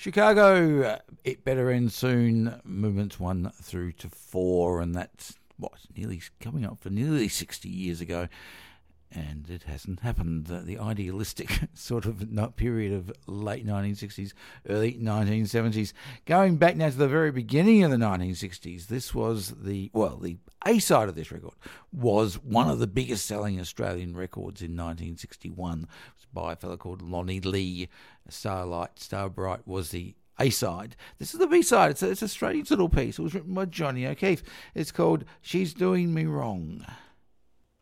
Chicago, It Better End Soon, movements 1 through to 4, and that's nearly coming up for nearly 60 years ago. And it hasn't happened. The idealistic sort of period of late 1960s, early 1970s. Going back now to the very beginning of the 1960s, this was the A-side of this record was one of the biggest selling Australian records in 1961. It was by a fellow called Lonnie Lee. Starlight, Starbright was the A-side. This is the B-side. It's a strange little piece. It was written by Johnny O'Keefe. It's called She's Doing Me Wrong.